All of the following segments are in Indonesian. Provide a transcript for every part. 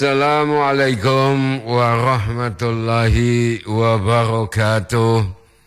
Assalamualaikum warahmatullahi wabarakatuh.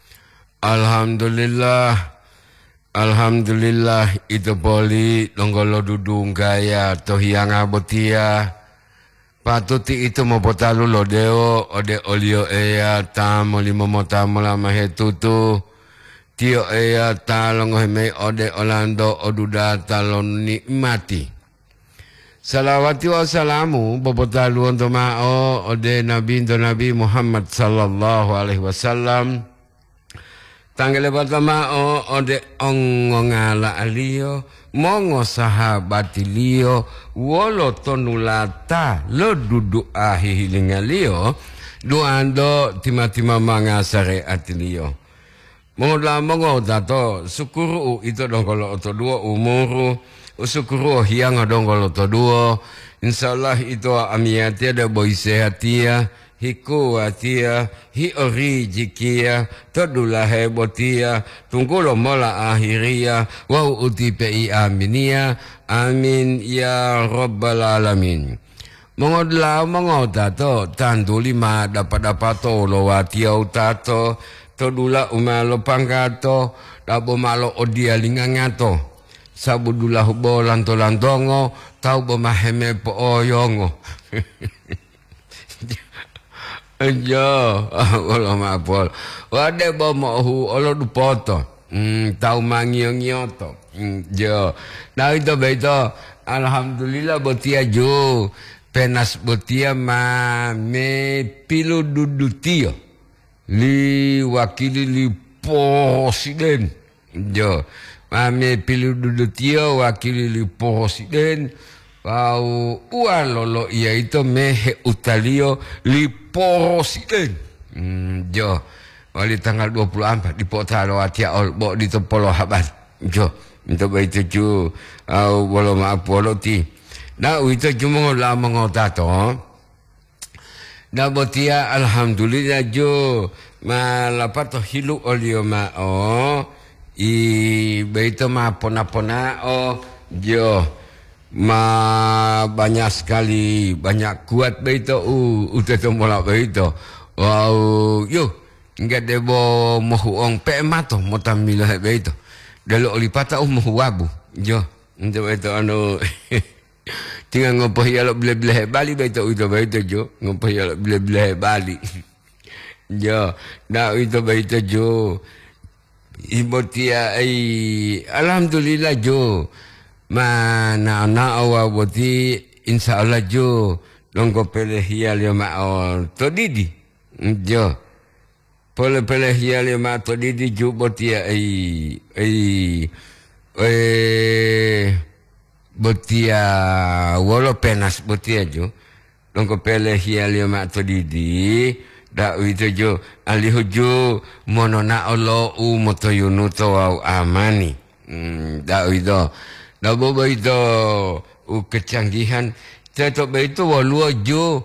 Alhamdulillah itu poli longgolo dudung gaya tohianga botia patuti itu mopotalu lodeo ode olio ea tamo limo motamo lama hetutu tio ea talongo heme ode olando oduda talon nikmati. Salawati wa salamu bobotalu untuk ma'o ode Nabi Muhammad sallallahu alaihi wasallam. Tanggele pertama ode ongo ngala alio mongo sahabat liyo wolo tonulata lo duduk ahi hilinga liyo duando tima-tima mangasare atiliyo. Mongo tato sukuru itu dong kalau oto dua umuru usukuru hiang adong kalau to duo insyaallah itu amiatia da boy sehatia hiku atia hi ori jikia todula hebotia tunggulo mola akhiria wa utipi aminia amin ya rabbal alamin. Mongotato tandu lima dapat lo watia utato todula umalo pangkato dabo malo odia lingangato sabudulah bo lantongo tau bo maheme po oyongo jo olo mapol wade bo mohu olo dupoto tau mangiongioto jo nah itu beito alhamdulillah botia jo penas botia ma me pilu dudutio li wakili li presiden jo mame pilu dudutio wakili li presiden pau ualolo ia itu mehe utalio li presiden jo wali tanggal 24 di potalo atia ol bo di topolo haban jo itu baito ju au bolo ma polo ti na itu cuma lama ngotato na botia alhamdulillah jo malapato hilu olio ma i beito ma pona jo ma banyak sekali banyak kuat beito udah tomola beito wow yo enggak debo mohuong pemato motamila beito dalo olipata mohu wabu jo untuk beito anu tinggal ngopoh ya lo bele bali beito jo ngopoh ya lo bele bali jo na itu beito jo ibotia alhamdulillah jo mana awa boti insyaallah jo longko peleh hial yo ma to didi jo pole peleh hial yo ma to didi jo botia botia wolo penas botia jo longko peleh hial yo ma to didi da itu jo alihuju monona olo moto yunuto au amani da itu da bobo itu kecanggihan tetap itu walu jo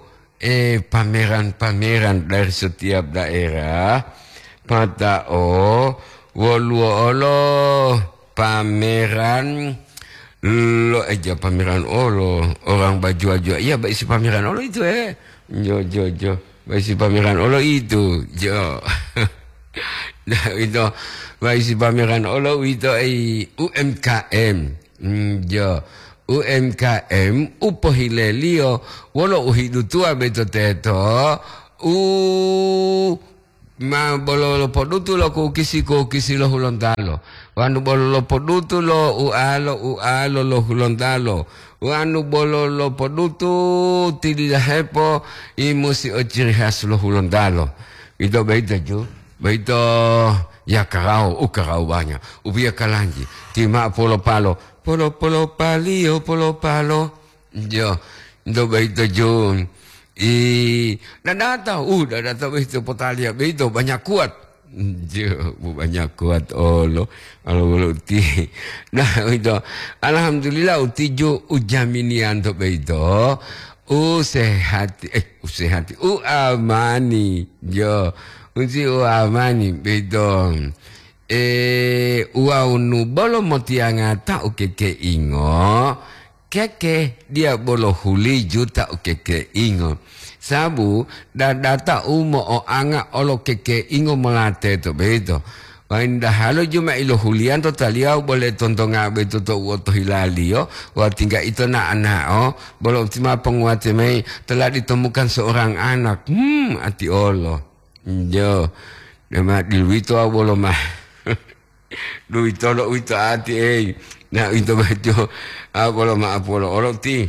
pameran dari setiap daerah pada walu olo pameran lo aja pameran olo orang baju iya baik pameran olo itu jo baisi pameran olo itu jo nah itu baisi pameran olo itu UMKM jo UMKM upohilelio wolo uhidu tua beto teto ma bolo lo podutu lo kisi lo hulontalo wanu bolo lo podutu lo ualo lo hulontalo wanu bolo lo podutu tidak hepo imusi ciri khas lo hulontalo itu beito jo beito ya karau banyak ubia kalanji tima polo palo jo itu beito jo data beito potalia beito banyak kuat jo banyak kuat olo ti nah itu alhamdulillah uti jo ujaminian to beito usehati amani jo uti amani beito ua unu bolo motianga ta ukeke ingo keke dia bolo huli juta o keke ingo. Sabu da data umo o anga olo keke ingo melate to beto. Wainda halo juma ilo hulian to taliau boleh tonton ngabe to woto hilalio wa tinggal itu na anak boleh optimal penguat mai telah ditemukan seorang anak ati Allah jo nama dilwito bolo mah duito lo wito ati na itu bajo bolo mah bolo olo ti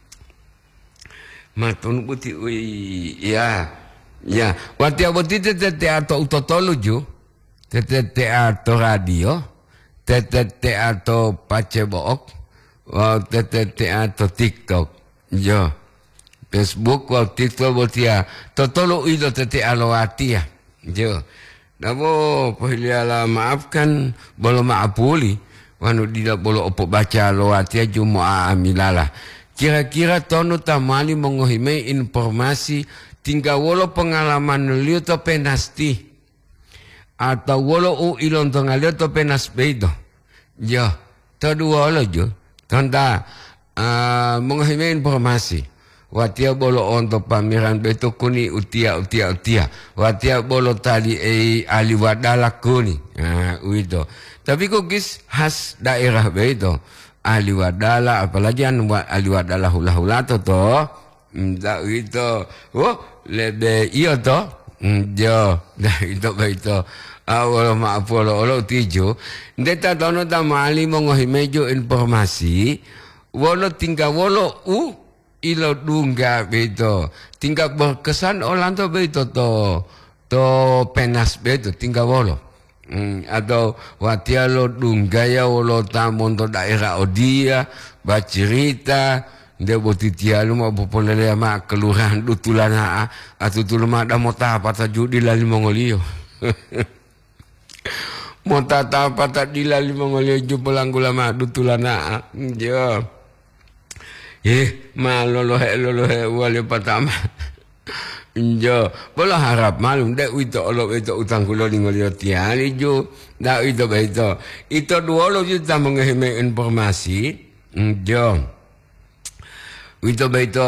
maton buti ya wati aboti tete atau utotolo jo tete atau radio, tete atau Facebook, tete atau TikTok, jo, Facebook, TikTok boleh totolo itu tete alawati ya, jo. Nabo pohiliala maafkan, bolo maafuli, wanu tidak bolo opo baca alawati cuma amilala. Kira-kira tono tamali mengohimai informasi, tinggal wolo pengalaman liu to penasti. Atau walau ilon tongalio to penas beito jo to dua lo jo tanda menghime informasi watia bolo onto pameran beto kuni utia watia bolo tali ali wadala kuni itu tapi kok gis khas daerah beito ali wadala apalagi ali wadala hula to ndak itu lebe iyo to jo itu beito awal maafolo olo tijo ndeta tono tamali mongohimejo informasi wolo tinggal wolo ilo dungga beto tinggal berkesan olanto beto to penas beto tinggal wolo atau watia lo dungga ya wolo tamon to daerah odia bacirita dia botitia lu mau popolele ma kelurahan dutulana atau tuluma ada mota apa judi lali mongolio mau tata patah dilali mengoleh jupelang gula madu tulana jo malolo he wale patama jo bola harap malum dek itu olo itu utang gula ngolio tiali jo dak itu beto itu dua lo juta mengheme informasi jo itu beto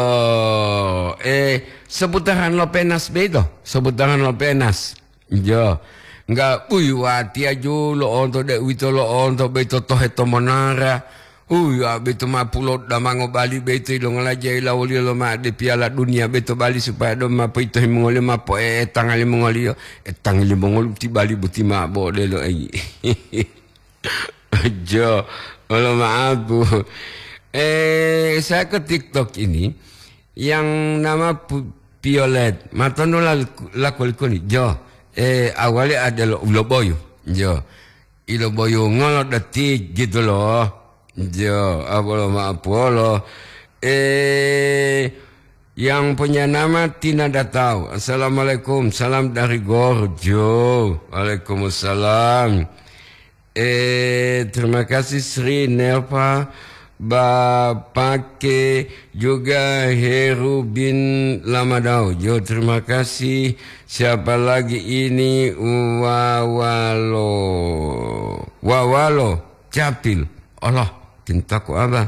seputaran lo penas beto seputaran lo penas jo enggak wati aja lo onto dek wito lo onto beto toheto monara beto ma pulo damango bali beto lo ngalajai la oli lo ma de piala dunia beto bali supaya do ma pito mongole ma po tangali mongoli tangali mongol ti bali buti ma bo de lo ai jo lo maaf bu saya ke TikTok ini yang nama Violet matono la kulikuni jo awalnya ada Iloboyo, jo, Iloboyo ngolot detik gitu loh, jo, apolo, yang punya nama Tina Datau, assalamualaikum, salam dari Gorjo, waalaikumsalam, terima kasih Sri Nerpa. Bapake juga Heru bin Lamadau. Jo terima kasih. Siapa lagi ini? Wawalo Capil. Allah cintaku apa?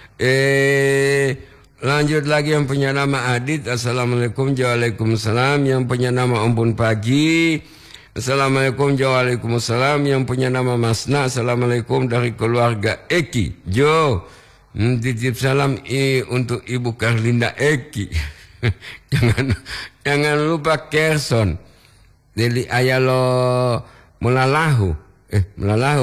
Lanjut lagi yang punya nama Adit. Assalamualaikum. Waalaikumsalam. Yang punya nama Ompun Pagi. Assalamualaikum. Waalaikumsalam. Yang punya nama Masna. Assalamualaikum dari keluarga Eki. Jo titip salam untuk Ibu Karlinda Eki. jangan lupa Kerson. Deli ayalo melalahu.